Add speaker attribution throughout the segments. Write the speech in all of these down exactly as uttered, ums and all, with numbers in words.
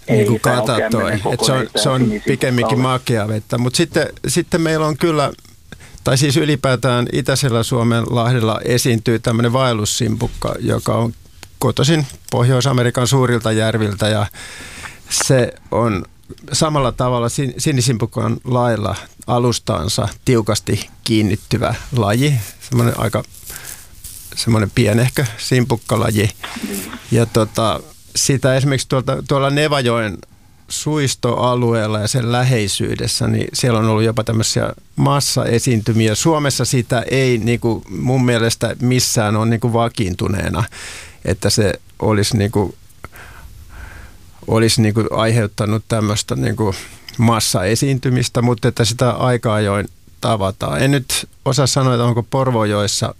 Speaker 1: niin kuin kata toi. Et se on, se on pikemminkin makea vettä. Mutta sitten, sitten meillä on kyllä, tai siis ylipäätään itäisellä Suomen lahdella esiintyy tämmöinen vaellussimpukka, joka on kotoisin Pohjois-Amerikan suurilta järviltä ja se on samalla tavalla sinisimpukan lailla alustaansa tiukasti kiinnittyvä laji, semmoinen aika semmoinen pienehkö simpukkalaji. Ja tota, sitä esimerkiksi tuolta, tuolla Nevajoen suistoalueella ja sen läheisyydessä, niin siellä on ollut jopa tämmöisiä massaesiintymiä. Suomessa sitä ei niin kuin mun mielestä missään ole niin kuin vakiintuneena, että se olisi niin kuin olisi niin kuin aiheuttanut tämmöistä niin kuin massaesiintymistä, mutta että sitä aika ajoin tavataan. En nyt osaa sanoa, että onko Porvojoessa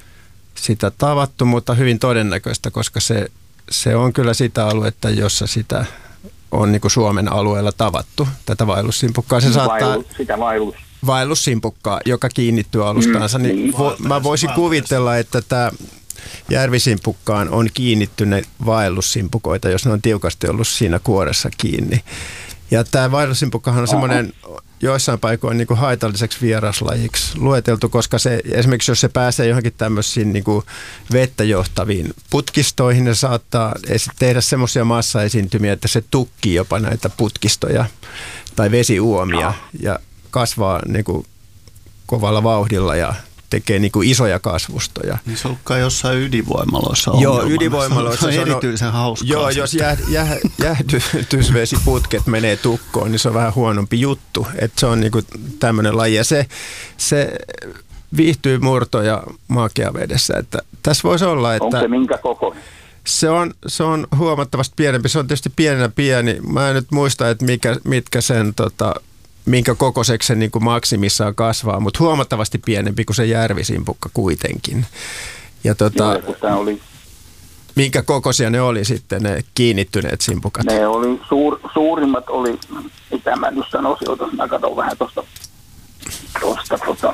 Speaker 1: sitä tavattu, mutta hyvin todennäköistä, koska se, se on kyllä sitä aluetta, jossa sitä on niin kuin Suomen alueella tavattu, tätä vaellussimpukkaa. Se saattaa
Speaker 2: Vaellus, sitä vaellus.
Speaker 1: vaellussimpukkaa, joka kiinnittyy alustaansa. Mm, niin vo, mä voisin kuvitella, että tämä järvisimpukkaan on kiinnittyneet vaellussimpukoita, jos ne on tiukasti ollut siinä kuoressa kiinni. Ja tämä vaellussimpukkahan on semmoinen joissain paikoin niin kuin haitalliseksi vieraslajiksi lueteltu, koska se, esimerkiksi jos se pääsee johonkin tämmöisiin niin kuin vettä johtaviin putkistoihin, ne saattaa tehdä semmoisia massaesiintymiä, että se tukkii jopa näitä putkistoja tai vesiuomia ja kasvaa niin kuin kovalla vauhdilla ja tekee niin kuin isoja kasvustoja.
Speaker 3: Niin se on kai jossain ydinvoimaloissa.
Speaker 1: Joo, ydinvoimaloissa.
Speaker 3: Se on, se on erityisen hauskaa.
Speaker 1: Joo, jos jää, jää, jäähdysvesiputket menee tukkoon, niin se on vähän huonompi juttu. Että se on niin kuin tämmöinen laji. Ja se, se viihtyy murtoja makeavedessä. Että tässä voisi olla, että...
Speaker 2: Onko se minkä kokoinen?
Speaker 1: Se on, se on huomattavasti pienempi. Se on tietysti pienenä pieni. Mä en nyt muista, että mikä, mitkä sen... Tota, minkä kokoiseksi se niin kuin maksimissaan kasvaa, mutta huomattavasti pienempi kuin se järvisimpukka kuitenkin. Ja tota,
Speaker 2: Joo, oli,
Speaker 1: minkä kokoisia ne oli sitten ne kiinnittyneet simpukat?
Speaker 2: Ne oli, suur, suurimmat oli, mitä mä nyt sanoisin, otas mä katson vähän tuosta, tuosta, tuosta.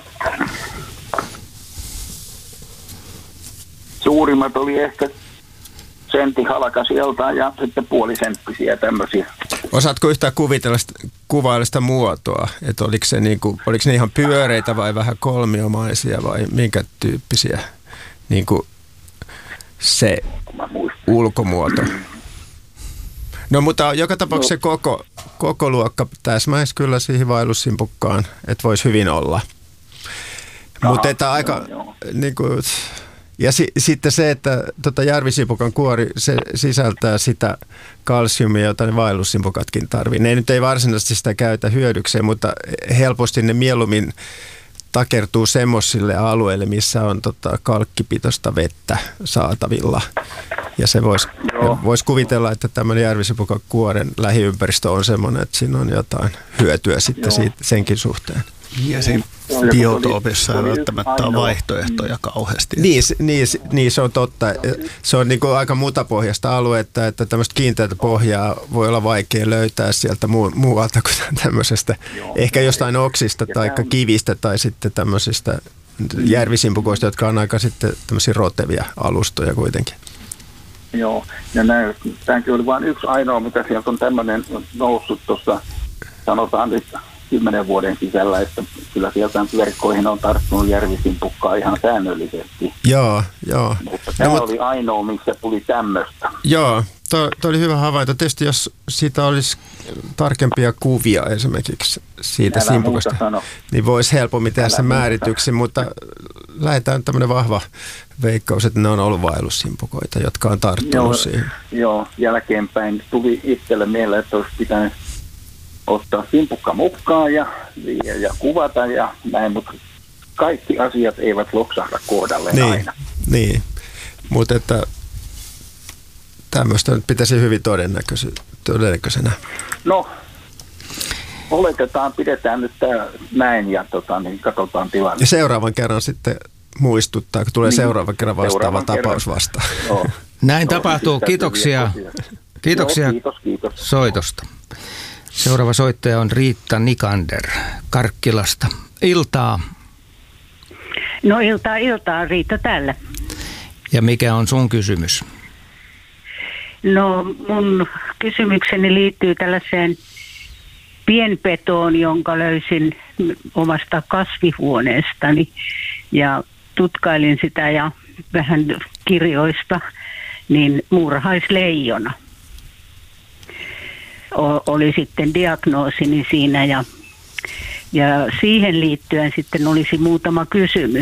Speaker 2: Suurimmat oli ehkä sentti halkasijaltaan ja sitten puolisenttisiä tämmöisiä.
Speaker 1: Osaatko yhtään kuvitella kuvailla sitä muotoa? Että oliko, se niinku, oliko ne ihan pyöreitä vai vähän kolmiomaisia vai minkä tyyppisiä niinku se ulkomuoto? No mutta joka tapauksessa se koko, koko luokka täsmäisi kyllä siihen vaellussimpukkaan, että voisi hyvin olla. Mutta että aika... Niinku, ja si- sitten se, että tota järvisimpukan kuori, se sisältää sitä kalsiumia, jota ne vaellussimpukatkin tarvitsevat. Ne nyt ei varsinaisesti sitä käytä hyödykseen, mutta helposti ne mieluummin takertuu semmoisille alueille, missä on tota kalkkipitoista vettä saatavilla. Ja se voisi vois kuvitella, että tämmöinen järvisimpukan kuoren lähiympäristö on semmoinen, että siinä on jotain hyötyä sitten siitä, senkin suhteen.
Speaker 3: Ja siinä biotoopissa ei välttämättä ole vaihtoehtoja kauheasti.
Speaker 1: Niin, niin, niin se on totta. Se on niin kuin aika mutapohjaista aluetta, että tämmöistä kiinteätä pohjaa voi olla vaikea löytää sieltä muu, muualta kuin tämmöisestä. Ehkä jostain oksista tai kivistä tai sitten tämmöisistä järvisimpukoista, jotka on aika sitten tämmöisiä rotevia alustoja kuitenkin.
Speaker 2: Joo, ja näin, tämäkin oli vain yksi ainoa, mitä sieltä on tämmöinen noussut tuossa, sanotaan nyt kymmenen vuoden sisällä, että kyllä sieltä verkkoihin on tarttunut järvisimpukkaa ihan säännöllisesti.
Speaker 1: Joo, joo.
Speaker 2: Mutta tämä no, oli ainoa, missä tuli tämmöistä.
Speaker 1: Joo, tuo oli hyvä havainto. Tietysti jos siitä olisi tarkempia kuvia esimerkiksi siitä
Speaker 2: Älä
Speaker 1: simpukasta, niin voisi helpommin tehdä sen määrityksen, mutta lähdetään tämmöinen vahva veikkaus, että ne on ollut vaellussimpukoita, jotka on tarttunut
Speaker 2: joo,
Speaker 1: siihen.
Speaker 2: Joo, jälkeenpäin tuli itselle mieleen, että olisi pitänyt ottaa simpukka mukaan ja, ja, ja kuvata ja näin, mutta kaikki asiat eivät loksahda kohdalleen
Speaker 1: niin,
Speaker 2: aina.
Speaker 1: Niin, mutta että tämmöistä nyt pitäisi hyvin todennäköisenä.
Speaker 2: No, oletetaan, pidetään nyt tämä näin ja tota, niin katsotaan tilanne.
Speaker 1: Ja seuraavan kerran sitten muistuttaa, kun tulee niin, seuraavan kerran vastaava seuraavan tapaus kerran. vastaan.
Speaker 4: No. Näin no, tapahtuu. Kiitoksia, kiitoksia
Speaker 2: Joo, kiitos, kiitos.
Speaker 4: soitosta. Seuraava soittaja on Riitta Nikander Karkkilasta. Iltaa.
Speaker 5: No iltaa, iltaa. Riitta täällä.
Speaker 4: Ja mikä on sun kysymys?
Speaker 5: No mun kysymykseni liittyy tällaiseen pienpetoon, jonka löysin omasta kasvihuoneestani ja tutkailin sitä ja vähän kirjoista, niin muurahaisleijona o- oli sitten diagnoosini siinä ja, ja siihen liittyen sitten olisi muutama kysymys.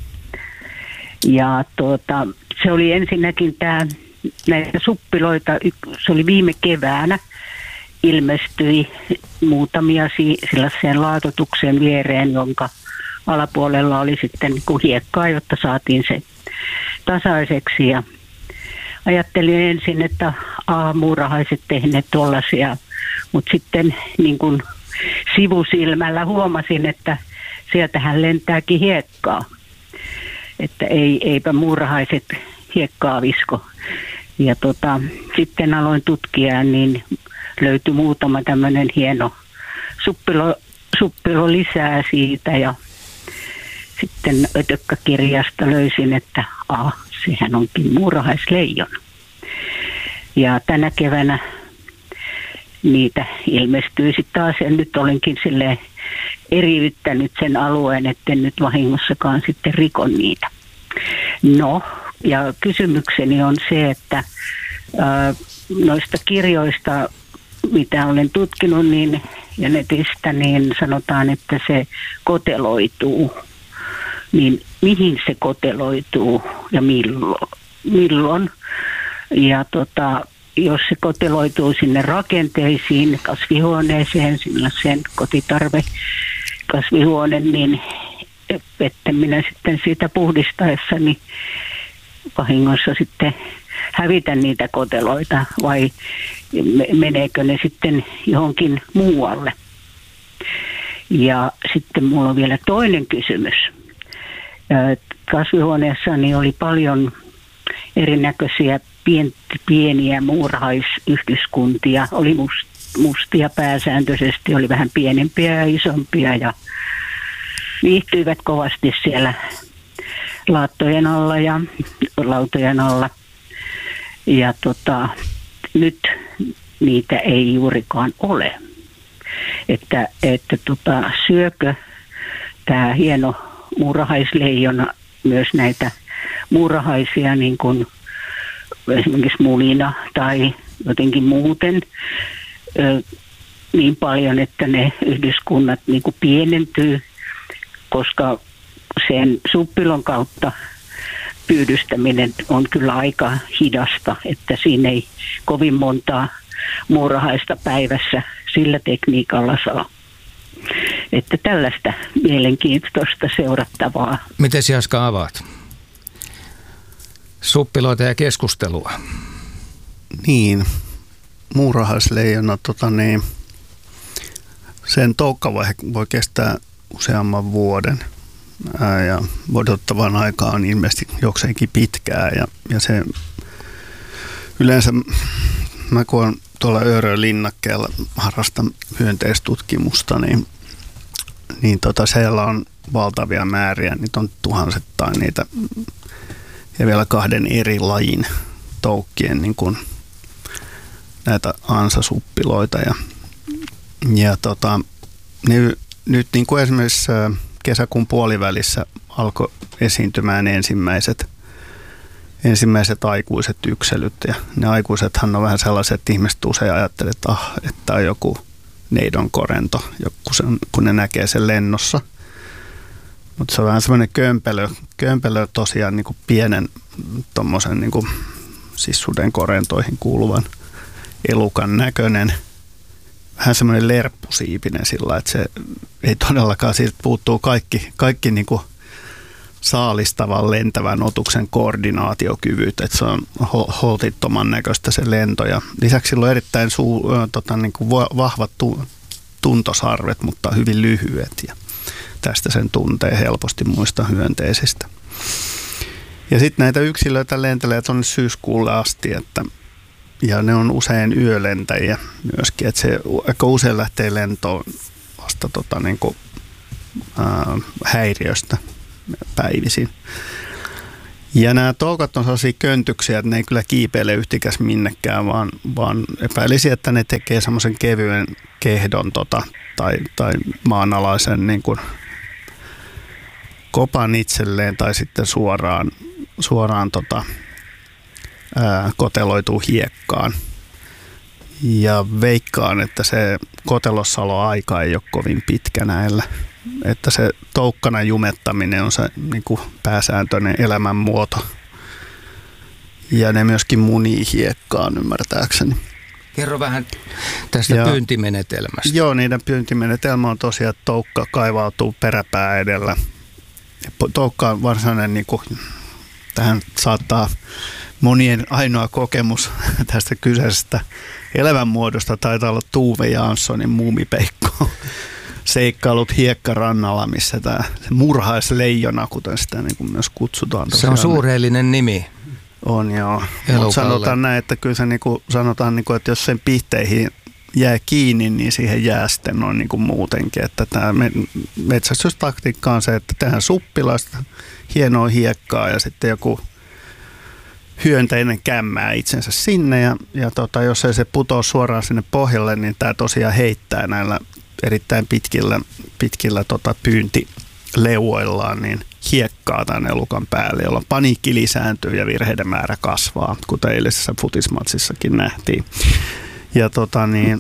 Speaker 5: Ja tuota, se oli ensinnäkin tämä, näitä suppiloita, se oli viime keväänä, ilmestyi muutamia sellaiseen laatotuksen viereen, jonka alapuolella oli sitten niin kuin hiekkaa, jotta saatiin se tasaiseksi. Ja ajattelin ensin, että muurahaiset tehneet tuollaisia, mutta sitten niin kuin sivusilmällä huomasin, että sieltähän lentääkin hiekkaa. Että ei, eipä muurahaiset hiekkaa visko. Ja tota, sitten aloin tutkia, niin löytyi muutama tämmöinen hieno suppilo, suppilo lisää siitä ja sitten ötökkäkirjasta löysin, että ah, sehän onkin muurahaisleijona. Ja tänä keväänä niitä ilmestyy sitten taas ja nyt olenkin silleen eriyttänyt sen alueen, etten nyt vahingossakaan sitten rikon niitä. No, ja kysymykseni on se, että ää, noista kirjoista, mitä olen tutkinut niin, ja netistä, niin sanotaan, että se koteloituu. Niin mihin se koteloituu ja milloin? milloin? Ja tota, jos se koteloituu sinne rakenteisiin, kasvihuoneeseen, sen kotitarve kasvihuone, niin että minä sitten siitä puhdistaessani vahingossa sitten hävitän niitä koteloita vai meneekö ne sitten johonkin muualle. Ja sitten mulla on vielä toinen kysymys. Kasvihuoneessani oli paljon erinäköisiä pien, pieniä muurahaisyhdyskuntia. Oli must, mustia pääsääntöisesti, oli vähän pienempiä ja isompia ja viihtyivät kovasti siellä laattojen alla ja lautojen alla. Ja tota, nyt niitä ei juurikaan ole. Että, että tota, syökö tämä hieno muurahaisleijona myös näitä muurahaisia niin kuin esimerkiksi mulina tai jotenkin muuten ö, niin paljon, että ne yhdyskunnat niin kuin pienentyy, koska sen suppilon kautta pyydystäminen on kyllä aika hidasta, että siinä ei kovin montaa muurahaista päivässä sillä tekniikalla saa. Että tällaista mielenkiintoista seurattavaa.
Speaker 4: Miten Jaska avaat? Suppiloita ja keskustelua.
Speaker 3: Niin, muurahaisleijona, tota niin, sen toukkavaihe voi kestää useamman vuoden. Ää, ja odottavan aikaa on ilmeisesti jokseenkin pitkää. Ja, ja se yleensä, mä kun olen tuolla Öörön linnakkeella harrastan hyönteistutkimusta, niin, niin tota, siellä on valtavia määriä, niitä on tuhansittain niitä, ja vielä kahden eri lajin toukkien niin kuin näitä ansasuppiloita. Ja, ja tota, ne, nyt niin kuin esimerkiksi kesäkuun puolivälissä alkoi esiintymään ensimmäiset ensimmäiset aikuiset yksilöt. Ja ne aikuisethan on vähän sellaiset, että ihmiset usein ajattelee, että, ah, että on joku neidonkorento, kun, kun ne näkee sen lennossa. Mutta se on vähän semmoinen kömpelö, kömpelö tosiaan niin kuin pienen tommosen niin kuin, siis sudenkorentoihin kuuluvan elukan näköinen. Vähän semmoinen lerppusiipinen sillä, että se ei todellakaan, siitä puuttuu kaikki, kaikki niin kuin saalistavan lentävän otuksen koordinaatiokyvyt, että se on holtittoman näköistä se lento. Ja lisäksi sillä on erittäin suu, tota, niin kuin vahvat tuntosarvet, mutta hyvin lyhyet, ja tästä sen tuntee helposti muista hyönteisistä. Ja sitten näitä yksilöitä lentelee tuonne syyskuulle asti, että, ja ne on usein yölentäjiä myöskin, että se aika usein lähtee lentoon vasta tota, niin kuin, ää, häiriöstä päivisin. Ja nämä toukat on sellaisia köntyksiä, että ne ei kyllä kiipeile yhtikäs minnekään, vaan, vaan epäilisi, että ne tekee semmoisen kevyen kehdon tota, tai, tai maanalaisen niin kuin kopan itselleen tai sitten suoraan, suoraan tota, ää, koteloituu hiekkaan. Ja veikkaan, että se kotelossaloaika ei ole kovin pitkä näillä. Että se toukkana jumettaminen on se niin kuin pääsääntöinen elämänmuoto. Ja ne myöskin munii hiekkaan, ymmärtääkseni.
Speaker 4: Kerro vähän tästä ja, pyyntimenetelmästä.
Speaker 3: Joo, niiden pyyntimenetelmä on tosiaan, että toukka kaivautuu peräpää edellä. Toukka on varsinainen, niin kuin, tähän saattaa monien ainoa kokemus tästä kyseisestä elämänmuodosta taitaa olla Tuve Janssonin Muumipeikko. Seikkailut hiekkarannalla, missä tämä murhaisleijona, kuten sitä niin kuin myös kutsutaan.
Speaker 4: Tosiaan. Se on suureellinen nimi.
Speaker 3: On joo. Mutta sanotaan näin, että kyllä se niin kuin, sanotaan, niin kuin, että jos sen pihteihin jää kiinni, niin siihen jää sitten noin niin kuin muutenkin. Että tämä metsästystaktiikka on se, että tehdään suppilasta, hienoa hiekkaa ja sitten joku hyönteinen kämmää itsensä sinne ja, ja tota, jos ei se putoa suoraan sinne pohjalle, niin tämä tosiaan heittää näillä erittäin pitkillä, pitkillä tota, pyyntileuoillaan niin hiekkaa tänne elukan päälle, jolloin paniikki lisääntyy ja virheiden määrä kasvaa, kuten eilisessä futismatsissakin nähtiin. Ja, tota, niin,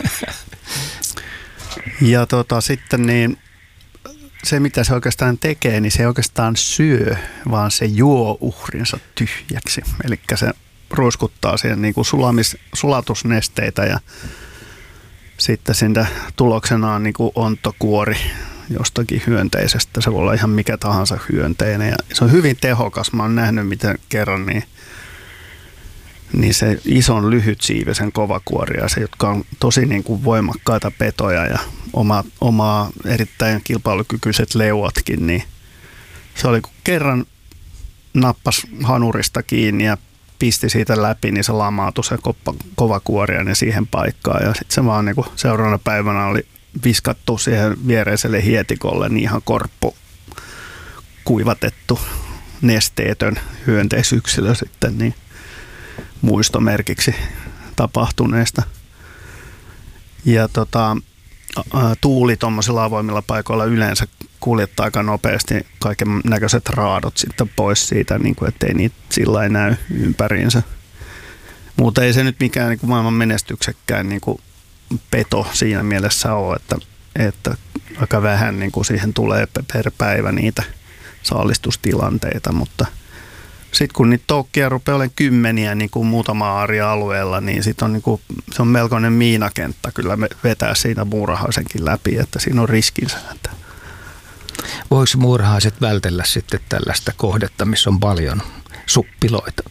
Speaker 3: ja tota, sitten niin, se, mitä se oikeastaan tekee, niin se ei oikeastaan syö, vaan se juo uhrinsa tyhjäksi. Eli se ruiskuttaa siihen niin kuin sulamis, sulatusnesteitä ja sitten siinä tuloksena on niin kuin ontokuori jostakin hyönteisestä. Se voi olla ihan mikä tahansa hyönteinen. Ja se on hyvin tehokas. Mä oon nähnyt, miten kerran niin, niin se ison lyhytsiivisen kovakuoria, se, jotka on tosi niin kuin voimakkaita petoja ja oma, omaa erittäin kilpailukykyiset leuatkin, niin se oli kun kerran nappas hanurista kiinni ja pisti siitä läpi, niin se lamaantui se koppa, kovakuoriainen siihen paikkaan ja sitten se vaan niin kuin seuraavana päivänä oli viskattu siihen viereiselle hietikolle niin ihan korppu kuivatettu nesteetön hyönteisyksilö sitten niin muistomerkiksi tapahtuneesta. Ja tota, tuuli tuommoisilla avoimilla paikoilla yleensä kuljettaa aika nopeasti kaiken näköiset raadot sitten pois siitä, niin kuin, ettei niitä sillä ei näy ympäriinsä. Mutta ei se nyt mikään niin kuin maailman menestyksekkään niin kuin peto siinä mielessä ole, että, että aika vähän niin kuin siihen tulee per päivä niitä saalistustilanteita, mutta sitten kun niitä toukkia rupeaa olemaan kymmeniä niin kuin muutama aaria-alueella, niin sit on, niin kuin, se on melkoinen miinakenttä kyllä vetää siinä muurahaisenkin läpi, että siinä on riskinsä.
Speaker 4: Voiko muurahaiset vältellä sitten tällaista kohdetta, missä on paljon suppiloita?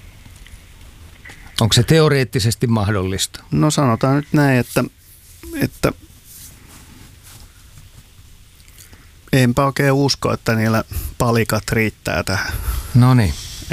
Speaker 4: Onko se teoreettisesti mahdollista?
Speaker 3: No sanotaan nyt näin, että, että enpä oikein usko, että niillä palikat riittää tähän.
Speaker 4: No niin.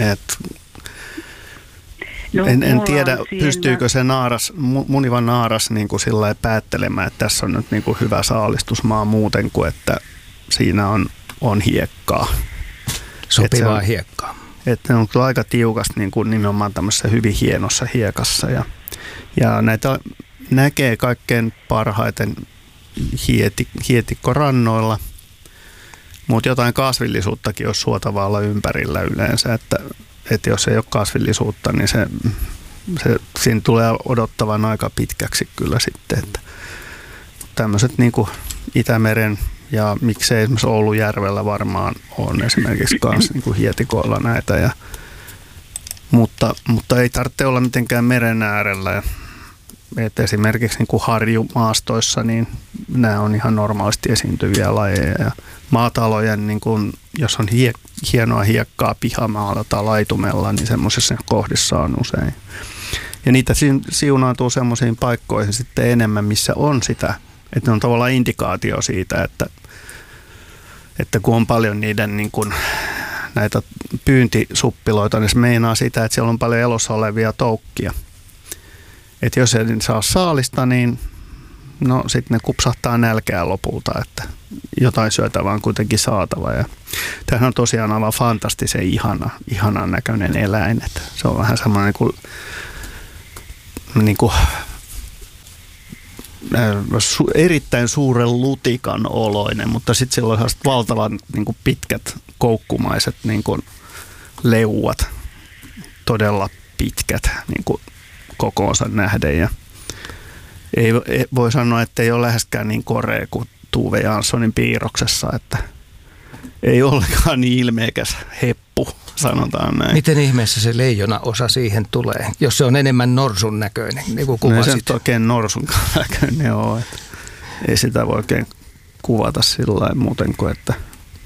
Speaker 5: No,
Speaker 3: en, en tiedä, pystyykö se naaras, muniva naaras niin kuin sillä lailla päättelemään, että tässä on nyt niin kuin hyvä saalistusmaa muuten kuin, että siinä on, on hiekkaa.
Speaker 4: Sopivaa et hiekkaa.
Speaker 3: Että ne on kyllä aika tiukasti niin kuin nimenomaan tämmöisessä hyvin hienossa hiekassa. Ja, ja näitä näkee kaikkein parhaiten hieti, hietikkorannoilla, mutta jotain kasvillisuuttakin olisi suotavaa olla ympärillä yleensä, että, että jos ei ole kasvillisuutta, niin se, se, siinä tulee odottavan aika pitkäksi kyllä sitten. Että tämmöiset niin kuin Itämeren ja miksei esimerkiksi Oulujärvellä varmaan on esimerkiksi myös niin kuin hietikoilla näitä, ja, mutta, mutta ei tarvitse olla mitenkään meren äärellä. Et esimerkiksi niin kuin harjumaastoissa, niin nämä on ihan normaalisti esiintyviä lajeja. Ja maatalojen, niin kuin, jos on hie, hienoa hiekkaa pihamaalla tai laitumella, niin semmoisissa kohdissa on usein. Ja niitä siunaantuu semmoisiin paikkoihin sitten enemmän, missä on sitä. Että ne on tavallaan indikaatio siitä, että, että kun on paljon niiden niin kuin, näitä pyyntisuppiloita, niin se meinaa sitä, että siellä on paljon elossa olevia toukkia. Että jos ei saa saalista, niin no sitten ne kupsahtaa nälkää lopulta, että jotain syötävää on kuitenkin saatava. Ja tämähän on tosiaan aivan fantastisen ihana, ihanan näköinen eläin. Että se on vähän semmoinen niin kuin, niin kuin su, erittäin suuren lutikan oloinen, mutta sitten sillä on valtavan niin kuin pitkät koukkumaiset niin kuin leuat, todella pitkät niin kuin kokoonsa nähden. Ja ei, ei voi sanoa, että ei ole läheskään niin korea kuin Tove Janssonin piirroksessa, että ei ollenkaan niin ilmeikäs heppu, sanotaan näin.
Speaker 4: Miten ihmeessä se leijona osa siihen tulee, jos se on enemmän norsun näköinen, niin kuin kuvasit?
Speaker 3: No ei se oikein norsun näköinen ole. Että ei sitä voi oikein kuvata sillä lailla muuten kuin, että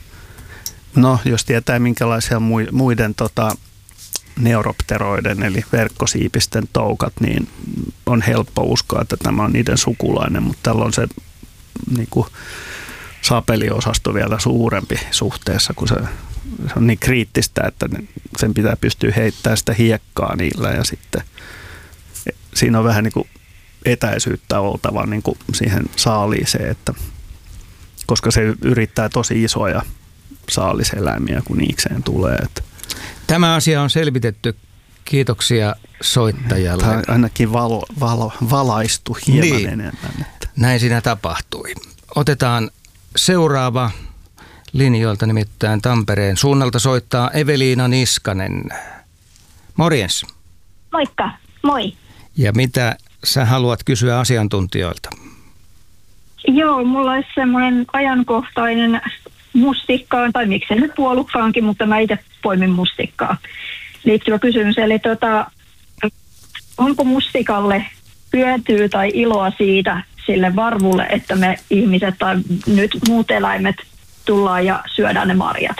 Speaker 3: no jos tietää minkälaisia muiden tota, neuropteroiden eli verkkosiipisten toukat, niin on helppo uskoa, että tämä on niiden sukulainen, mutta tällä on se niin kuin sapeliosasto vielä suurempi suhteessa, kun se, se on niin kriittistä, että sen pitää pystyä heittämään sitä hiekkaa niillä ja sitten siinä on vähän niin kuin etäisyyttä oltava niin kuin siihen saaliiseen, että, koska se yrittää tosi isoja saaliseläimiä, kun niikseen tulee. Että.
Speaker 4: Tämä asia on selvitetty. Kiitoksia soittajalle.
Speaker 3: Tämä ainakin valo, valo, valaistu hieman niin enemmän. Että.
Speaker 4: Näin siinä tapahtui. Otetaan seuraava linjoilta, nimittäin Tampereen suunnalta soittaa Eveliina Niskanen. Morjens.
Speaker 6: Moikka, moi.
Speaker 4: Ja mitä sä haluat kysyä asiantuntijoilta?
Speaker 6: Joo, mulla olisi semmoinen ajankohtainen mustikkaan, tai miksi nyt puolukkaankin, mutta mä itse poimin mustikkaa liittyvä kysymys. Eli tota, onko mustikalle hyötyä tai iloa siitä sille varvulle, että me ihmiset tai nyt muut eläimet tullaan ja syödään ne marjat?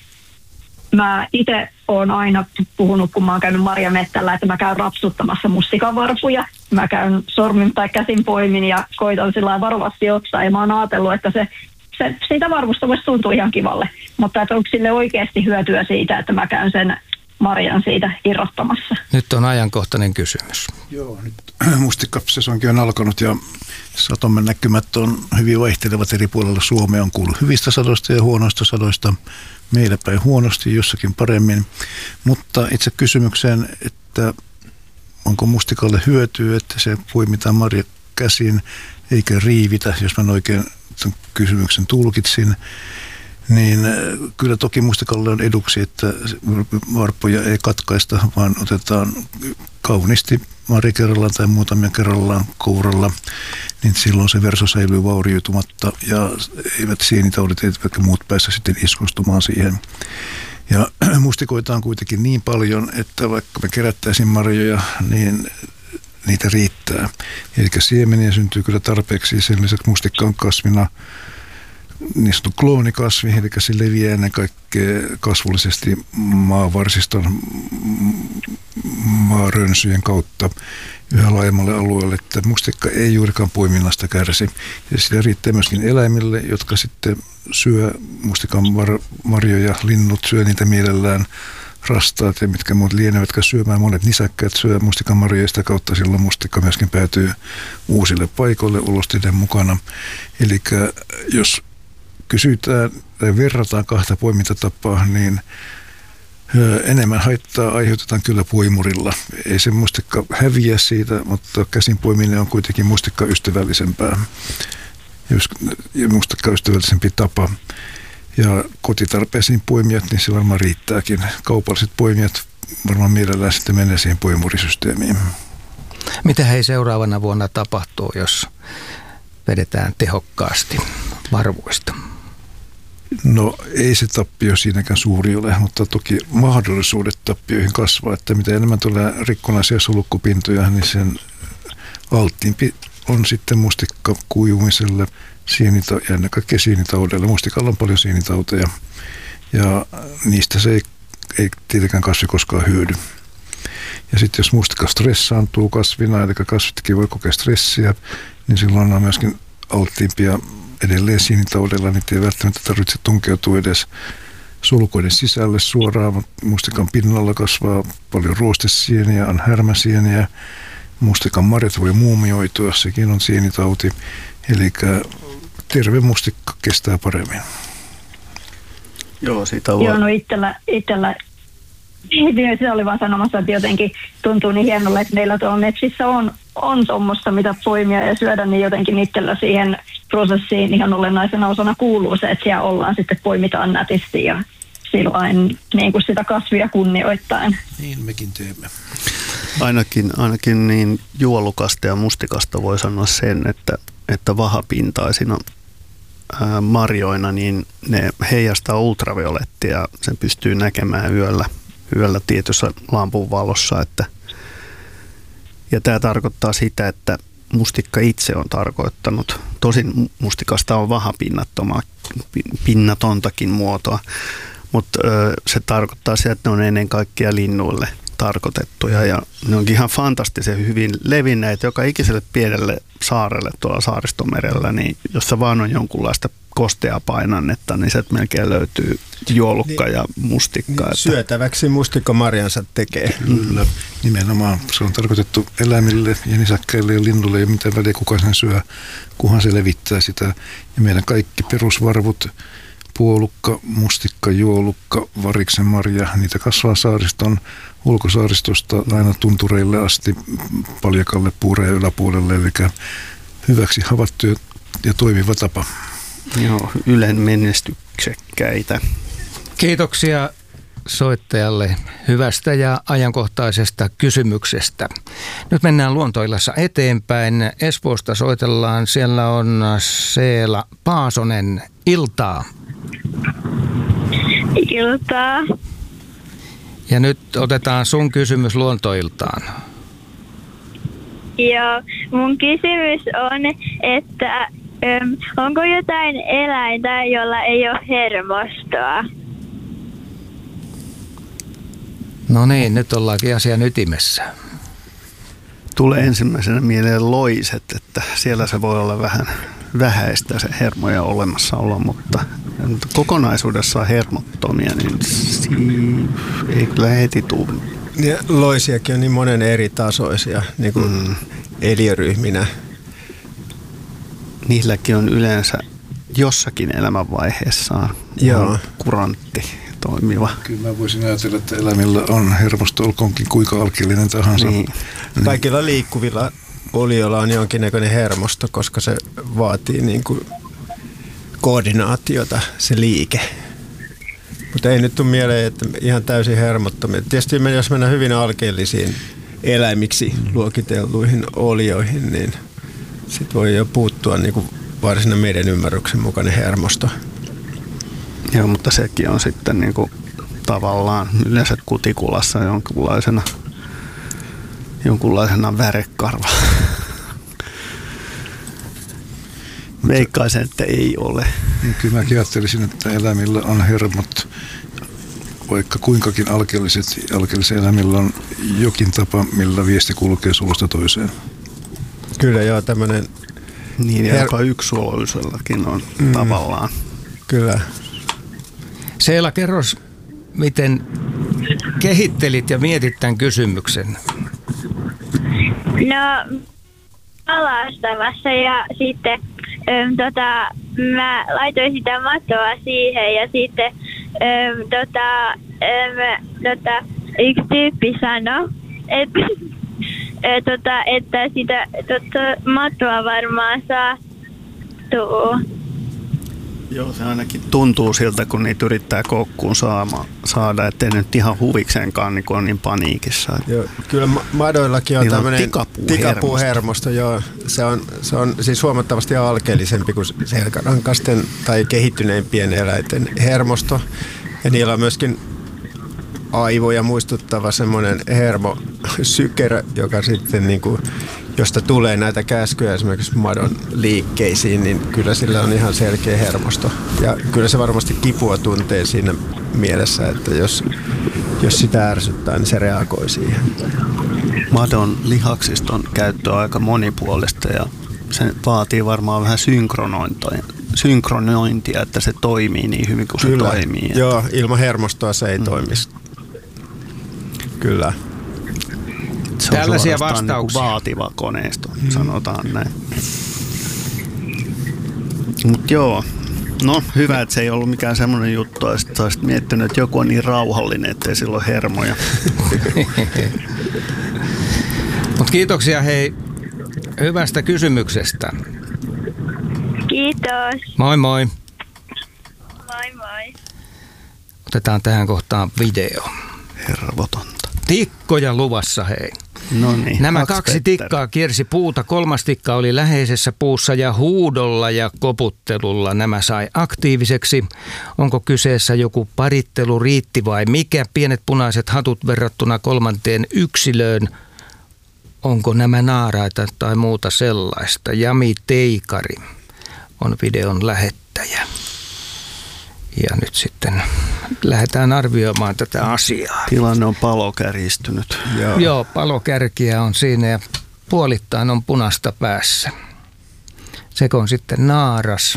Speaker 6: Mä itse olen aina puhunut, kun mä oon käynyt marjamettällä, että mä käyn rapsuttamassa mustikan varpuja. Mä käyn sormin tai käsin poimin ja koitan sillä lailla varovasti ottaa. Ja mä oon ajatellut, että se, se, siitä varvusta voisi tuntua ihan kivalle. Mutta että onko sille oikeasti hyötyä siitä, että mä käyn sen marjan siitä irrottamassa?
Speaker 4: Nyt on ajankohtainen kysymys.
Speaker 7: Joo, nyt mustikkasesonkin on alkanut ja satomme näkymät on hyvin vaihtelevat eri puolilla Suomea. On kuullut hyvistä sadoista ja huonoista sadoista. Meillä päin huonosti, jossakin paremmin. Mutta itse kysymykseen, että onko mustikalle hyötyä, että se poimitaan marja käsin eikä riivitä, jos mä oikein kysymyksen tulkitsin, niin kyllä toki mustikalle on eduksi, että varppoja ei katkaista, vaan otetaan kauniisti marja kerrallaan tai muutamia kerrallaan kouralla, niin silloin se verso säilyy vaurioitumatta ja eivät sienitaudit eivätkä muut päässä sitten iskostumaan siihen. Ja mustikoita on kuitenkin niin paljon, että vaikka me kerättäisiin marjoja, niin niitä riittää. Eli siemeniä syntyy kyllä tarpeeksi. Sen lisäksi mustikka on kasvina niin sanottu kloonikasvi, eli se leviää ennen kaikkea kasvullisesti maavarsiston maarönsyjen kautta yhä laajemmalle alueelle, että mustikka ei juurikaan poiminnasta kärsi. Ja sitä riittää myöskin eläimille, jotka sitten syö mustikan marjoja, linnut syö niitä mielellään, rastaat ja mitkä muut lienevätkä syömään. Monet nisäkkäät syö mustikan marjoja, sitä kautta silloin mustikka myöskin päätyy uusille paikoille ulosteiden mukana. Eli jos kysytään tai verrataan kahta poimintatapaa, niin enemmän haittaa aiheutetaan kyllä poimurilla. Ei se mustikka häviä siitä, mutta käsin poiminen on kuitenkin mustikka ystävällisempää. Mustikka ystävällisempi tapa. Ja kotitarpeisiin poimijat, niin se varmaan riittääkin. Kaupalliset poimijat varmaan mielellään sitten menee siihen poimurisysteemiin.
Speaker 4: Mitä hei seuraavana vuonna tapahtuu, jos vedetään tehokkaasti varvuista?
Speaker 7: No ei se tappio siinäkään suuri ole, mutta toki mahdollisuudet tappioihin kasvaa, että mitä enemmän tulee rikkonaisia solukkupintoja, niin sen alttiimpi on sitten mustikka kuivumiselle sienita, ja ennen kaikkea sienitaudelle. Mustikalla on paljon sienitauteja ja niistä se ei, ei tietenkään kasvi koskaan hyödy. Ja sitten jos mustikka stressaantuu kasvina, eli kasvitkin voi kokea stressiä, niin silloin on myöskin alttiimpia edelleen sienitaudella, niitä ei välttämättä tarvitse tunkeutua edes sulkoiden sisälle suoraan, mutta mustikan pinnalla kasvaa paljon ruostesieniä, on härmäsieniä, mustikan marjat voi muumioitua, sekin on sienitauti. Eli terve mustikka kestää paremmin.
Speaker 3: Joo, siitä voi.
Speaker 6: Joo, no itsellä, itsellä se oli vaan sanomassa, että jotenkin tuntuu niin hienolle, että meillä tuolla metsissä on, on tuommoista, mitä poimia ja syödä, niin jotenkin itsellä siihen prosessiin ihan olennaisena osana kuuluu se, että siellä ollaan sitten poimitaan nätisti ja sillain niin kuin sitä kasvia kunnioittain.
Speaker 7: Niin mekin teemme.
Speaker 3: Ainakin, ainakin niin juolukasta ja mustikasta voi sanoa sen, että, että vahapintaisina ää, marjoina niin ne heijastaa ultraviolettia, sen pystyy näkemään yöllä, yöllä tietyssä lampun valossa. Että, ja tämä tarkoittaa sitä, että mustikka itse on tarkoittanut, tosin mustikasta on vahapinnatontakin muotoa, mutta se tarkoittaa sitä, että ne on ennen kaikkea linnuille tarkoitettuja ja ne onkin ihan fantastisen hyvin levinneet joka ikiselle pienelle saarelle tuolla Saaristomerellä, niin jossa vaan on jonkunlaista kosteaa painannetta, niin sieltä melkein löytyy juolukka niin, ja mustikka.
Speaker 1: Niin, syötäväksi mustikka marjansa tekee.
Speaker 7: Kyllä, nimenomaan. Se on tarkoitettu eläimille ja nisäkkäille ja linnulle ja mitä väliä kuka sen syö, kunhan se levittää sitä. Ja meidän kaikki perusvarvut, puolukka, mustikka, juolukka, variksen marja, niitä kasvaa saariston ulkosaaristosta aina tuntureille asti Paljakalle, Puureen yläpuolelle, eli hyväksi havaittu ja toimiva tapa.
Speaker 3: Joo, Ylen menestyksekkäitä.
Speaker 4: Kiitoksia soittajalle hyvästä ja ajankohtaisesta kysymyksestä. Nyt mennään Luontoillassa eteenpäin. Espoosta soitellaan. Siellä on Seela Paasonen. Iltaa.
Speaker 8: Iltaa.
Speaker 4: Ja nyt otetaan sun kysymys Luontoiltaan.
Speaker 8: Joo, mun kysymys on, että äm, onko jotain eläintä, jolla ei ole hermostoa?
Speaker 4: No niin, nyt ollaankin asian ytimessä.
Speaker 3: Tulee ensimmäisenä mieleen loiset, että siellä se voi olla vähän vähäistä se hermoja olemassaolo, mutta kokonaisuudessaan hermottomia, niin ei kyllä heti tule.
Speaker 1: Ja loisiakin on niin monen eri tasoisia, niin kuin mm. eliöryhminä.
Speaker 3: Niilläkin on yleensä jossakin elämänvaiheessaan
Speaker 1: Joo.
Speaker 3: kurantti toimiva.
Speaker 7: Kyllä mä voisin ajatella, että eläimillä on hermosto, olkoonkin kuinka alkeellinen tahansa.
Speaker 3: Niin.
Speaker 1: Mm. Kaikilla liikkuvilla olioilla on jonkinnäköinen hermosto, koska se vaatii niin kuin koordinaatiota, se liike. Mutta ei nyt tule mieleen, että ihan täysin hermottomia. Tietysti jos mennään hyvin alkeellisiin eläimiksi luokitelluihin olioihin, niin sitten voi jo puuttua niin kuin varsinainen meidän ymmärryksen mukainen hermosto.
Speaker 3: Joo, mutta sekin on sitten niin kuin tavallaan yleensä kutikulassa jonkunlaisena, jonkunlaisena värekarva. Veikkaisin, että ei ole.
Speaker 7: Kyllä mäkin ajattelisin, että eläimillä on hermot, vaikka kuinkakin alkeelliset, alkeellisilla eläimillä on jokin tapa, millä viesti kulkee suusta toiseen.
Speaker 1: Kyllä joo, tämmöinen...
Speaker 3: Niin, ja her- jopa yksuoloisellakin on mm, tavallaan.
Speaker 1: Kyllä.
Speaker 4: Seela, kerros, miten kehittelit ja mietit tämän kysymyksen?
Speaker 8: No, alastamassa ja sitten äm, tota, mä laitoin sitä mattoa siihen ja sitten äm, tota, äm, tota, yksi tyyppi sanoi, että, ä, tota, että sitä tota, mattoa varmaan saa tuu.
Speaker 3: Joo, se ainakin tuntuu siltä, kun niitä yrittää koukkuun saama, saada, ettei nyt ihan huvikseenkaan niin, on niin paniikissa.
Speaker 1: Joo, kyllä madoillakin on tämmöinen
Speaker 3: tikapuuhermosto.
Speaker 1: tikapuuhermosto. Joo, se on, se on siis huomattavasti alkeellisempi kuin selkärankasten tai kehittyneimpien eläinten hermosto. Ja niillä on myöskin aivoja muistuttava semmoinen hermosykerö, joka sitten niin kuin, josta tulee näitä käskyjä esimerkiksi madon liikkeisiin, niin kyllä sillä on ihan selkeä hermosto. Ja kyllä se varmasti kipua tuntee siinä mielessä, että jos, jos sitä ärsyttää, niin se reagoi siihen.
Speaker 3: Madon lihaksiston käyttö on aika monipuolista ja se vaatii varmaan vähän synkronointia, synkronointia että se toimii niin hyvin kuin
Speaker 1: kyllä.
Speaker 3: se toimii.
Speaker 1: Joo, ilman hermostoa se ei mm. toimisi. Kyllä.
Speaker 3: Se Se on
Speaker 4: Tällaisia
Speaker 3: suorastaan
Speaker 4: vastauksia.
Speaker 3: Niin vaativa koneisto, mm. sanotaan näin. Mutta joo, no hyvä, että se ei ollut mikään semmoinen juttu, että sä olisit miettinyt, että joku on niin rauhallinen, ettei sillä ole hermoja.
Speaker 4: Mutta kiitoksia hei hyvästä kysymyksestä.
Speaker 8: Kiitos.
Speaker 4: Moi moi.
Speaker 8: Moi moi.
Speaker 4: Otetaan tähän kohtaan video.
Speaker 3: Hervotonta.
Speaker 4: Tikkoja luvassa hei.
Speaker 3: No niin,
Speaker 4: Nämä
Speaker 3: Max
Speaker 4: kaksi
Speaker 3: Petter.
Speaker 4: tikkaa kiersi puuta, kolmas tikka oli läheisessä puussa ja huudolla ja koputtelulla nämä sai aktiiviseksi. Onko kyseessä joku parittelu, riitti vai mikä? Pienet punaiset hatut verrattuna kolmanteen yksilöön. Onko nämä naaraita tai muuta sellaista? Jami Teikari on videon lähettäjä. Ja nyt sitten lähdetään arvioimaan tätä asiaa.
Speaker 3: Tilanne on palokärjistynyt.
Speaker 1: Joo.
Speaker 4: Joo, palokärkiä on siinä ja puolittain on punaista päässä. Seko on sitten naaras.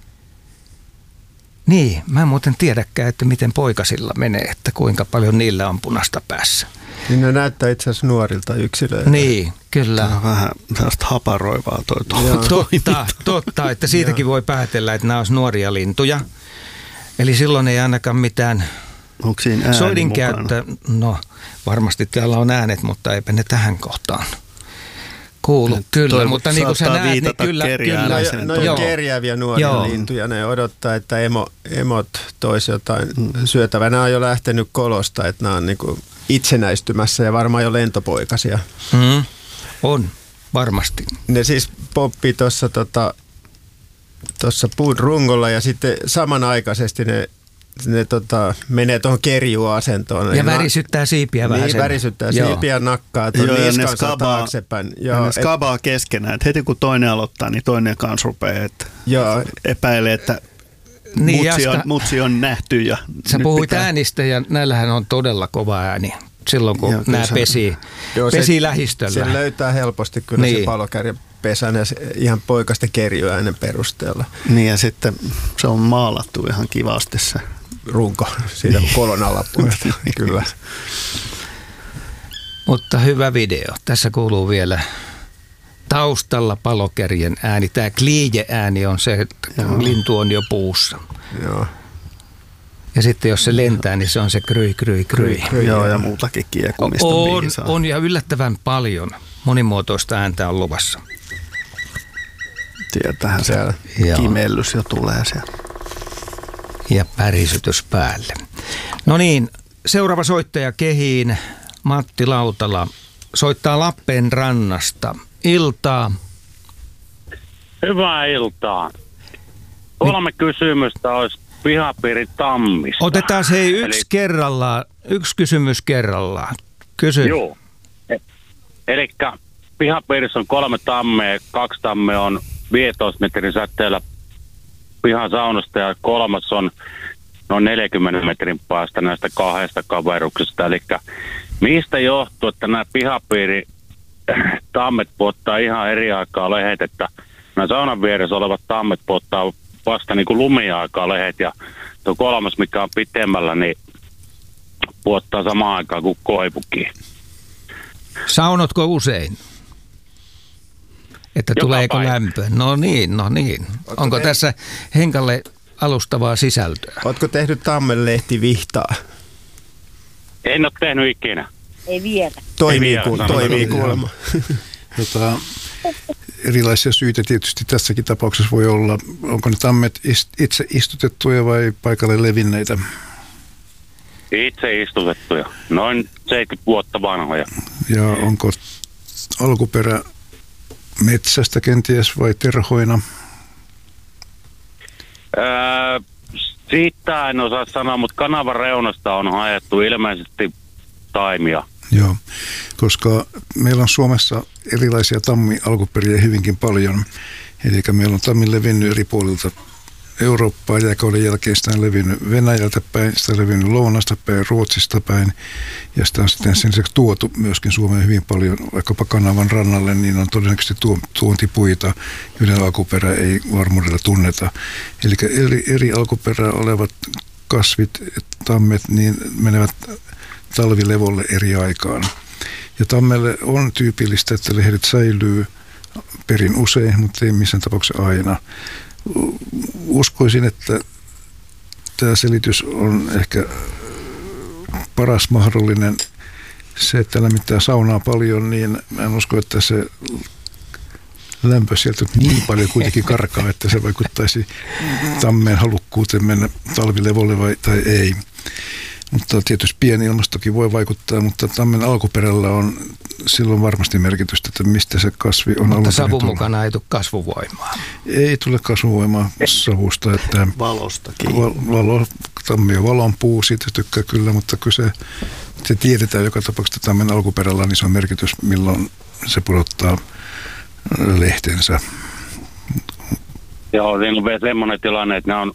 Speaker 4: Niin, mä en muuten tiedäkään, että miten poikasilla menee, että kuinka paljon niillä on punaista päässä.
Speaker 1: Niin ne näyttää itse asiassa nuorilta yksilöiltä.
Speaker 4: Niin, kyllä.
Speaker 3: Tämä on vähän sellaista haparoivaa toi
Speaker 4: Totta, totta, että siitäkin voi päätellä, että nämä olisi nuoria lintuja. Eli silloin ei ainakaan mitään
Speaker 3: Onko siinä ääni
Speaker 4: soidinkäyttö. No, varmasti täällä on äänet, mutta eipä ne tähän kohtaan kuulu.
Speaker 3: Nyt
Speaker 4: kyllä,
Speaker 3: toi
Speaker 4: mutta niin kuin sä
Speaker 3: saattaa
Speaker 4: näet, niin
Speaker 3: viitata
Speaker 4: kyllä.
Speaker 3: kerjääläiseen.
Speaker 4: kyllä.
Speaker 1: No, no
Speaker 4: Joo.
Speaker 1: kerjääviä nuoria
Speaker 4: Joo.
Speaker 1: lintuja, ne odottaa, että emo, emot toisi jotain mm. syötävää. Nämä on jo lähtenyt kolosta, että nämä on niin kuin itsenäistymässä ja varmaan jo lentopoikasia.
Speaker 4: Mm, on, varmasti.
Speaker 1: Ne siis poppii tuossa tota, tuossa puun rungolla ja sitten samanaikaisesti ne, ne tota, menee tuohon kerjuasentoon.
Speaker 4: Ja värisyttää siipiä vähän.
Speaker 1: Niin,
Speaker 4: sen.
Speaker 1: värisyttää
Speaker 4: Joo.
Speaker 1: siipiä ja nakkaa tuon
Speaker 3: Joo, ja ne
Speaker 1: niskansa
Speaker 3: skabaa-
Speaker 1: taaksepäin.
Speaker 3: Ja
Speaker 1: Joo,
Speaker 3: ne
Speaker 1: et,
Speaker 3: skabaa keskenään. Et heti kun toinen aloittaa, niin toinen kanssa rupeaa, että
Speaker 1: joo,
Speaker 3: epäilee, että
Speaker 4: Niin,
Speaker 3: mutsi, on,
Speaker 4: Jaska,
Speaker 3: mutsi on nähty. Ja
Speaker 4: sä
Speaker 3: nyt
Speaker 4: puhuit
Speaker 3: pitää-
Speaker 4: äänistä ja näillähän on todella kova ääni silloin, kun
Speaker 3: Joo, kyllä
Speaker 4: nämä
Speaker 3: se-
Speaker 4: pesii,
Speaker 1: joo,
Speaker 4: pesii
Speaker 1: se,
Speaker 4: lähistöllä.
Speaker 1: sen löytää helposti kyllä
Speaker 4: Niin.
Speaker 1: se palokärjen pesän ja se, ihan poikasten kerjuäänen perusteella.
Speaker 3: Niin ja sitten se on maalattu ihan kivasti se.
Speaker 1: Runko siitä kolon alapuolesta, kyllä.
Speaker 4: Mutta hyvä video. Tässä kuuluu vielä taustalla palokärjen ääni. Tämä kliije-ääni on se, että
Speaker 3: Joo.
Speaker 4: lintu on jo puussa.
Speaker 1: Joo.
Speaker 4: Ja sitten jos se lentää, niin se on se kryi, kryi, kryi.
Speaker 1: Kryi.
Speaker 3: Joo, ja muutakin kiekumista
Speaker 4: On,
Speaker 3: piisaa.
Speaker 4: on ja yllättävän paljon. Monimuotoista ääntä on luvassa.
Speaker 3: Tietäähän se
Speaker 1: Siellä.
Speaker 4: Joo.
Speaker 3: kimellys jo tulee siellä.
Speaker 4: Ja pärisytys päälle. No niin, seuraava soittaja kehiin. Matti Lautala soittaa Lappeenrannasta. Iltaa.
Speaker 9: Hyvää iltaa. Kolme kysymystä olisi pihapiiri tammista.
Speaker 4: Otetaan se hei yksi
Speaker 9: Eli,
Speaker 4: kerrallaan, yksi kysymys kerrallaan. Kysy.
Speaker 9: Joo. Eli pihapiirissä on kolme tammea, kaksi tammea on viisitoista metrin säteellä pihan saunasta ja kolmas on noin neljänkymmenen metrin päästä näistä kahdesta kaveruksesta. Eli mistä johtuu, että nämä pihapiiri tammet puottaa ihan eri aikaa lehet, että nämä saunan vieressä olevat tammet puottaa vasta niin kuin lumiaikaa lehet ja tuo kolmas, mikä on pitemmällä, niin puottaa samaan aikaan kuin koivukin.
Speaker 4: Saunotko usein? Että
Speaker 9: Joka
Speaker 4: tuleeko
Speaker 9: päivä.
Speaker 4: lämpöä? No niin, no niin.
Speaker 1: Ootko
Speaker 4: Onko
Speaker 1: te-
Speaker 4: tässä Henkalle alustavaa sisältöä?
Speaker 1: Ootko tehnyt tammenlehti vihtaa?
Speaker 9: En ole tehnyt ikinä.
Speaker 8: Ei vielä.
Speaker 1: Toimii,
Speaker 9: vielä,
Speaker 1: ku,
Speaker 9: sanotaan.
Speaker 1: toimii kuulemma.
Speaker 7: Tota, erilaisia syitä tietysti tässäkin tapauksessa voi olla. Onko ne tammet ist, itse istutettuja vai paikalle levinneitä?
Speaker 9: Itse istutettuja. Noin seitsemänkymmentä vuotta vanhoja.
Speaker 7: Ja onko alkuperä metsästä kenties vai terhoina?
Speaker 9: Öö, siitä en osaa sanoa, mutta kanavan reunasta on haettu ilmeisesti taimia.
Speaker 7: Joo, koska meillä on Suomessa erilaisia tammi-alkuperiä hyvinkin paljon. Eli meillä on tammi levinnyt eri puolilta Eurooppaa, jääkauden jälkeen sitä on levinnyt Venäjältä päin, sitä on levinnyt Lounasta päin, Ruotsista päin. Ja sitä on sitten sen lisäksi tuotu myöskin Suomeen hyvin paljon, vaikkapa kanavan rannalle, niin on todennäköisesti tuo, tuontipuita, joiden alkuperä ei varmuudella tunneta. Eli eri, eri alkuperää olevat kasvit, tammet, niin menevät talvilevolle eri aikaan. Ja tammelle on tyypillistä, että lehdet säilyy perin usein, mutta ei missään tapauksessa aina. Uskoisin, että tämä selitys on ehkä paras mahdollinen. Se, että lämmittää saunaa paljon, niin mä en usko, että se lämpö sieltä niin paljon kuitenkin karkaa, että se vaikuttaisi tammeen halukkuuteen mennä talvilevolle vai, tai ei. Mutta tietysti pieni ilmastokin voi vaikuttaa, mutta tammen alkuperällä on silloin varmasti merkitystä, että mistä se kasvi on.
Speaker 4: Mutta savun mukana ei tule kasvuvoimaa.
Speaker 7: Ei tule kasvuvoimaa savusta. Että
Speaker 3: valostakin.
Speaker 7: Valo, tammi on valon puu, siitä tykkää kyllä, mutta kyllä se, se tiedetään joka tapauksessa tammen alkuperällä, niin se on merkitys, milloin se pudottaa lehtensä.
Speaker 9: Joo, siinä on vielä semmoinen tilanne, että nämä on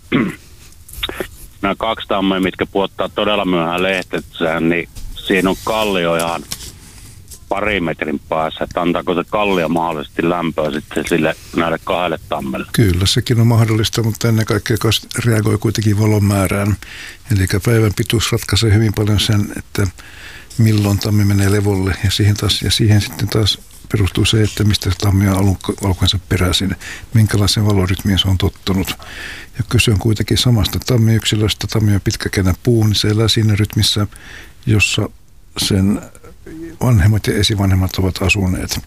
Speaker 9: nämä kaksi tammea, mitkä puottaa todella myöhään lehtensä, niin siinä on kallio ihan pari metrin päässä, että antaako se kallio mahdollisesti lämpöä sitten sille näille kahdelle tammelle?
Speaker 7: Kyllä, sekin on mahdollista, mutta ennen kaikkea reagoi kuitenkin valon määrään. Eli päivän pituus ratkaisee hyvin paljon sen, että milloin tammi menee levolle ja siihen, taas, ja siihen sitten taas perustuu se, että mistä se tammi on alkuensa peräisin, minkälaisen valorytmiin se on tottunut. Ja kyse on kuitenkin samasta tammiyksilöstä. Tammi on pitkäkänä puu, niin se elää siinä rytmissä, jossa sen vanhemmat ja esivanhemmat ovat asuneet.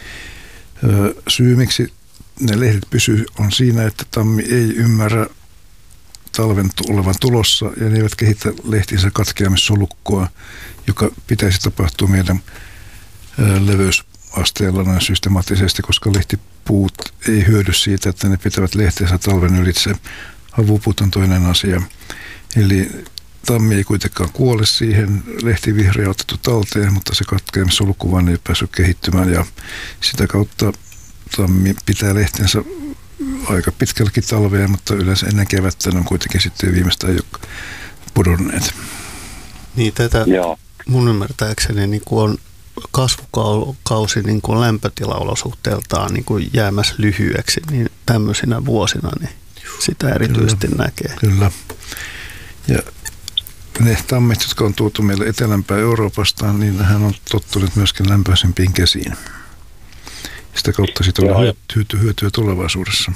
Speaker 7: Syy, miksi ne lehdet pysyy, on siinä, että tammi ei ymmärrä talven olevan tulossa ja ne eivät kehitä lehtinsä katkeamissolukkoa, joka pitäisi tapahtua meidän leveysasteella noin systemaattisesti, koska lehtipuut ei hyödy siitä, että ne pitävät lehteensä talven ylitse. Havupuut on toinen asia. Eli tammi ei kuitenkaan kuole siihen, lehti vihreä otettu talteen, mutta se katkeamissolukku vaan ei päässyt kehittymään ja sitä kautta tammi pitää lehtensä aika pitkälläkin talveen, mutta yleensä ennen kevättä on kuitenkin sitten viimeistään jo pudonneet.
Speaker 3: Niin tätä Joo. mun ymmärtääkseni niin kuin on kasvukausi niin kuin lämpötilaolosuhteeltaan niin kuin jäämässä lyhyeksi, niin tämmöisinä vuosina niin sitä erityisesti
Speaker 7: Kyllä.
Speaker 3: näkee.
Speaker 7: Kyllä. Ja ne tammet, jotka on tuotu meille etelämpää Euroopasta, niin hän on tottunut myöskin lämpöisempiin kesiin. Sitä kautta siitä on hyötyä, hyötyä tulevaisuudessa.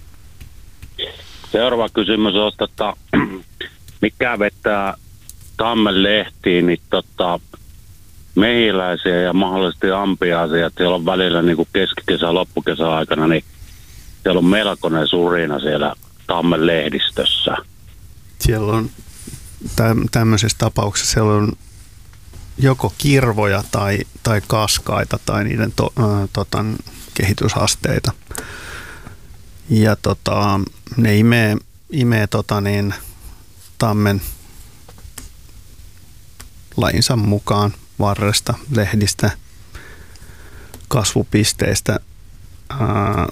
Speaker 9: Seuraava kysymys on, että mikä vetää tammen lehtiin, niin tota, mehiläisiä ja mahdollisesti ampiaisia, siellä on välillä niin kuin keskikesä, loppukesän aikana, niin siellä on melkoinen surina siellä tammen lehdistössä.
Speaker 3: Siellä on tämmöisessä tapauksessa siellä on joko kirvoja tai, tai kaskaita tai niiden to, äh, tota, kehitysasteita. Ja tota, ne imee, imee tota, niin, tammen lajinsa mukaan varresta, lehdistä, kasvupisteistä ää,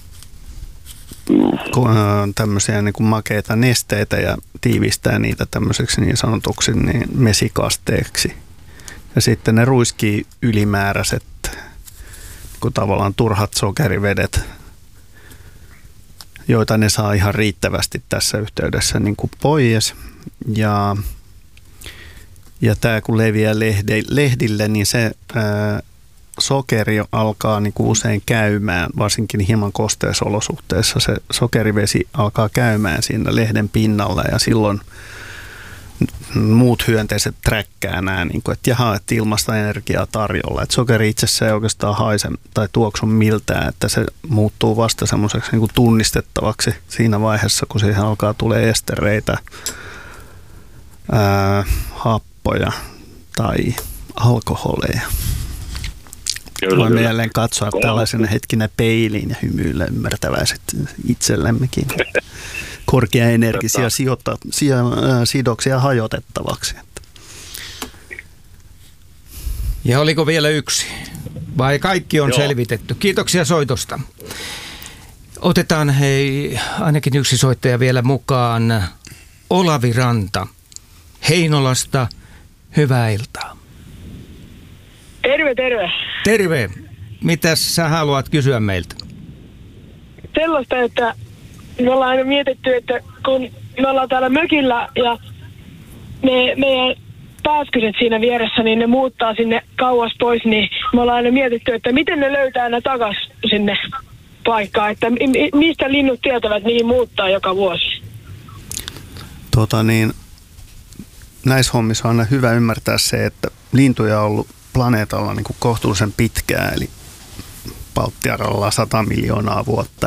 Speaker 3: tämmöisiä niin kuin makeita nesteitä ja tiivistää niitä tämmöiseksi niin sanotuksi niin mesikasteeksi. Ja sitten ne ruiskii ylimääräiset kun tavallaan turhat sokerivedet, joita ne saa ihan riittävästi tässä yhteydessä niin kuin pois. Ja, ja tämä kun leviää lehde, lehdille, niin se ää, sokeri alkaa niin kuin usein käymään, varsinkin hieman kosteissa olosuhteissa. Se sokerivesi alkaa käymään siinä lehden pinnalla ja silloin muut hyönteiset träkkää nämä, niin kuin, että jaha, että ilmasta energiaa tarjolla. Että sokeri itsessään ei oikeastaan haise tai tuoksu miltään, että se muuttuu vasta semmoiseksi niin kuin tunnistettavaksi siinä vaiheessa, kun siihen alkaa tulee estereitä, ää, happoja tai alkoholeja. Voimme kyllä jälleen katsoa tällaisena hetkinä peiliin ja hymyillä ymmärtäväiset itsellemmekin. Korkeaenergisiä sijoita, sidoksia hajotettavaksi.
Speaker 4: Ja oliko vielä yksi? Vai kaikki on Joo. selvitetty? Kiitoksia soitosta. Otetaan hei, ainakin yksi soittaja vielä mukaan. Olavi Ranta Heinolasta. Hyvää iltaa.
Speaker 10: Terve, terve.
Speaker 4: Terve. Mitäs sä haluat kysyä meiltä?
Speaker 10: Sellaista, että me ollaan aina mietitty, että kun me ollaan täällä mökillä ja me, meidän pääskyset siinä vieressä, niin ne muuttaa sinne kauas pois, niin me ollaan aina mietitty, että miten ne löytää aina takas sinne paikkaan, että mistä linnut tietävät, mihin muuttaa joka vuosi.
Speaker 3: Tota niin, näissä hommissa on aina hyvä ymmärtää se, että lintuja on ollut planeetalla niin kuin kohtuullisen pitkään, eli Palttiaralla sata miljoonaa vuotta.